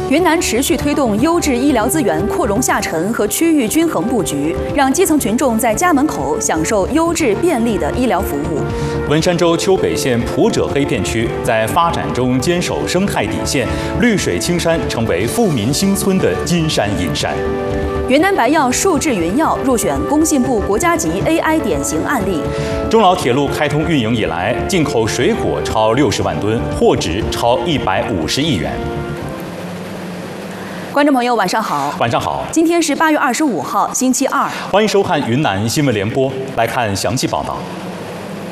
云南持续推动优质医疗资源扩容下沉和区域均衡布局，让基层群众在家门口享受优质便利的医疗服务。 文山州丘北县普者黑片区在发展中坚守生态底线，绿水青山成为富民兴村的金山银山。 云南白药数智云药入选工信部国家级 AI 典型案例。 中老铁路开通运营以来，进口水果超60万吨，货值超150亿元。 观众朋友，晚上好。 晚上好。 今天是8月25号，星期二。 欢迎收看云南新闻联播，来看详细报道。